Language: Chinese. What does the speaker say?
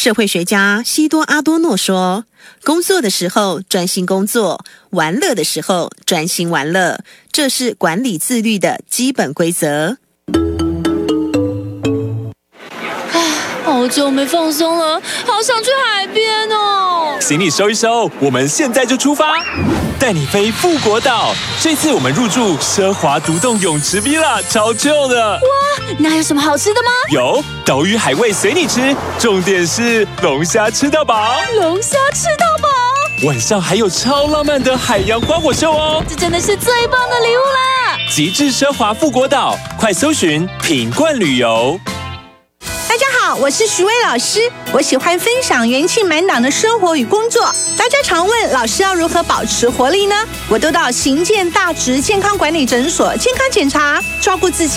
社会学家西多阿多诺说，工作的时候专心工作，玩乐的时候专心玩乐，这是管理自律的基本规则。 好久没放松了，好想去海边哦！ 行李收一收，我们现在就出发，带你飞富国岛。这次我们入住奢华独栋泳池 villa， 超旧的。 哇，那有什么好吃的吗？ 有岛屿海味随你吃，重点是龙虾吃到饱。 龙虾吃到饱， 晚上还有超浪漫的海洋花火秀哦！ 这真的是最棒的礼物啦！ 极致奢华富国岛，快搜寻品冠旅游。 大家好，我是徐薇老师，我喜欢分享元气满档的生活与工作。大家常问老师要如何保持活力呢？我都到行健大直健康管理诊所健康检查，照顾自己。